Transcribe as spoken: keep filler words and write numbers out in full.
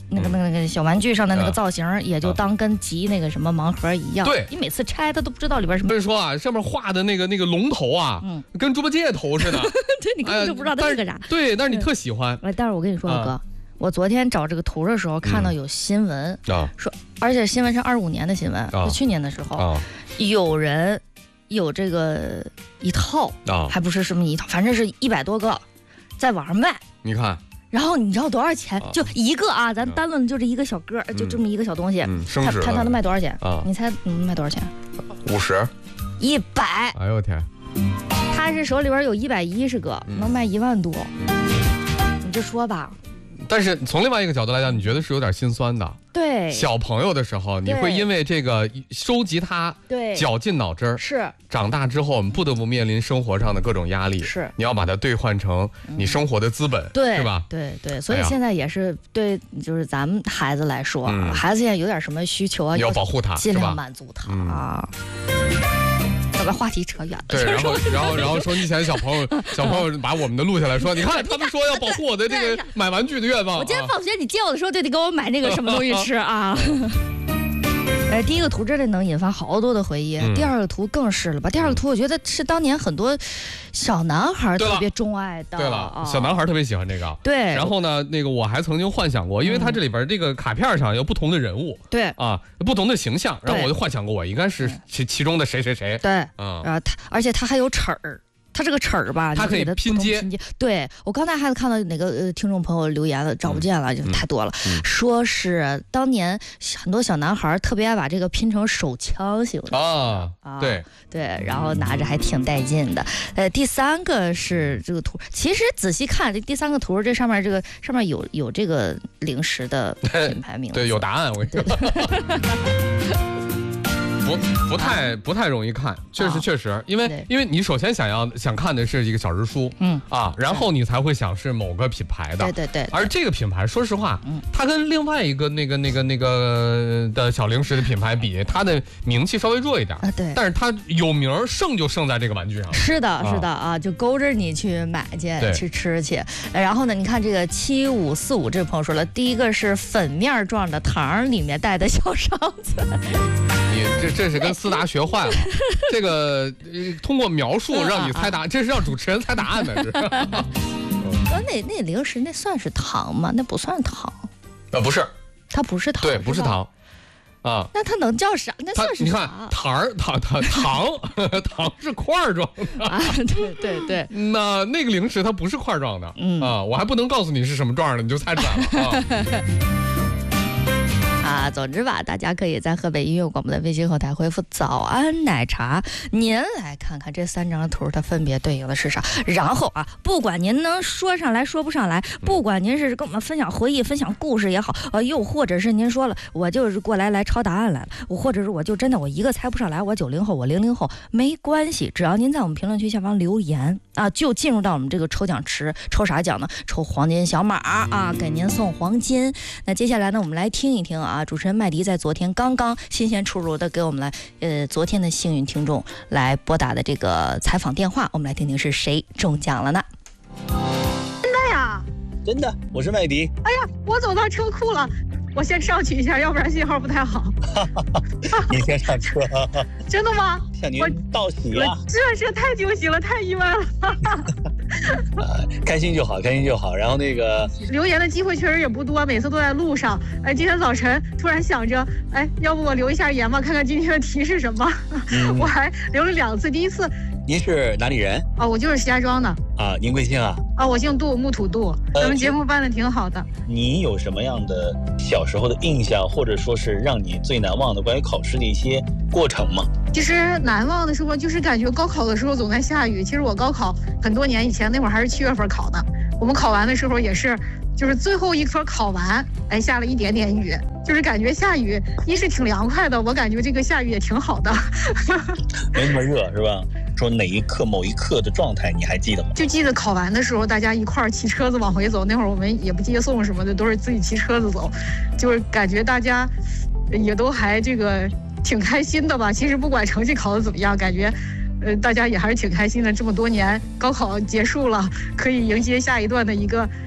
那个那个那个小玩具上的那个造型，也就当跟集那个什么盲盒一样。 对， 你每次拆它都不知道里边什么。 不是说啊，上面画的那个那个龙头啊，嗯，跟猪八戒头似的。 对，你根本就不知道它是个啥。 对，但是你特喜欢。 哎，但是我跟你说，哥。我昨天找这个图的时候看到有新闻、嗯啊、说，而且新闻是二五年的新闻，啊、去年的时候、啊、有人有这个一套、啊、还不是什么一套，反正是一百多个在网上卖。 你看， 然后你知道多少钱？啊、就一个啊，咱单论就这一个小个、嗯，就这么一个小东西，嗯、他他他能卖多少钱？啊、你猜能卖多少钱？ 五十， 一百。 哎呦我天！ 他是手里边有一百一十个，嗯、能卖一万多。你就说吧。 但是从另外一个角度来讲，你觉得是有点心酸的。 对， 小朋友的时候，你会因为这个收集它， 对， 绞尽脑汁。 是， 长大之后，我们不得不面临生活上的各种压力。 是， 你要把它兑换成你生活的资本， 对、 嗯，是吧？ 对对，所以现在也是对，就是咱们孩子来说，嗯、孩子现在有点什么需求啊， 你要保护他， 尽量满足他啊。要把话题扯远了。 对，然后然后然后说，以前小朋友小朋友把我们的录下来说，你看他们说要保护我的这个买玩具的愿望。 我今天放学你接我的时候就得给我买那个什么东西吃啊。哎，第一个图真的能引发好多的回忆，嗯、第二个图更是了吧？第二个图我觉得是当年很多小男孩特别钟爱的。 对了，啊、小男孩特别喜欢这个。 对。 然后呢，那个我还曾经幻想过，因为它这里边这个卡片上有不同的人物， 对啊，不同的形象，然后我就幻想过我应该是其其中的谁谁谁。 对，啊，然后他而且他还有齿儿。它这个齿儿吧， 它可以拼接。 拼接对，我刚才还看到哪个呃听众朋友留言了，找不见了，嗯、就太多了、嗯。说是当年很多小男孩特别爱把这个拼成手枪型的啊，啊对对，然后拿着还挺带劲的。呃，第三个是这个图，其实仔细看这第三个图，这上面这个上面有有这个零食的品牌名字， 对，有答案，我跟你说。不不太不太容易看，确实确实，因为因为你首先想要想看的是一个小人书，嗯啊，然后你才会想是某个品牌的， 对对对。 而这个品牌，说实话，嗯，它跟另外一个那个那个那个的小零食的品牌比，它的名气稍微弱一点啊，对。 但是它有名胜就胜在这个玩具上。 是的，是的啊，就勾着你去买去去吃去。然后呢，你看这个七五四五这位朋友说了，第一个是粉面状的糖里面带的小勺子。 你这这是跟思达学坏了，这个、呃、通过描述让你猜答案，这是让主持人猜答案的。是。 哥，那那零食那算是糖吗？那不算糖。 呃，不是， 它不是糖。 对，不是糖。啊， 那它能叫啥？那算是啥？ 你看糖儿，糖糖糖糖是块状的啊，对对对。 那那个零食它不是块状的，嗯啊，我还不能告诉你是什么状的，你就猜出来了啊。 啊，总之吧，大家可以在河北音乐广播的微信后台回复“早安奶茶”，您来看看这三张图它分别对应的是啥。然后啊，不管您能说上来说不上来，不管您是跟我们分享回忆、分享故事也好，呃，又或者是您说了我就是过来来抄答案来了，或者是我就真的我一个猜不上来，我九零后，我零零后，没关系，只要您在我们评论区下方留言啊，就进入到我们这个抽奖池。抽啥奖呢？抽黄金小马啊，给您送黄金。那接下来呢，我们来听一听啊。主持人麦迪在昨天刚刚新鲜出炉的给我们来，呃，昨天的幸运听众来拨打的这个采访电话，我们来听听是谁中奖了呢？ 真的呀？ 真的，我是麦迪。 哎呀，我走到车库了，我先上去一下，要不然信号不太好。 你先上车。 真的吗？ 向您道喜啊！ 这是太惊喜了，太意外了。 开心就好，开心就好。然后那个留言的机会确实也不多，每次都在路上。哎，今天早晨突然想着，哎，要不我留一下言吧，看看今天的题是什么。嗯、我还留了两次，第一次。 您是哪里人？ 啊，我就是石家庄的。 啊，您贵姓啊？ 啊，我姓杜，木土杜。呃、咱们节目办的挺好的。 你有什么样的小时候的印象，或者说是让你最难忘的关于考试的一些过程吗？ 其实难忘的时候，就是感觉高考的时候总在下雨。其实我高考很多年以前，那会儿还是七月份考的。我们考完的时候也是，就是最后一科考完，哎，下了一点点雨，就是感觉下雨一是挺凉快的，我感觉这个下雨也挺好的， 没那么热是吧？说哪一刻某一刻的状态你还记得吗？ 就记得考完的时候，大家一块儿骑车子往回走，那会儿我们也不接送什么的，都是自己骑车子走，就是感觉大家也都还这个挺开心的吧。其实不管成绩考得怎么样，感觉呃大家也还是挺开心的。这么多年高考结束了，可以迎接下一段的一个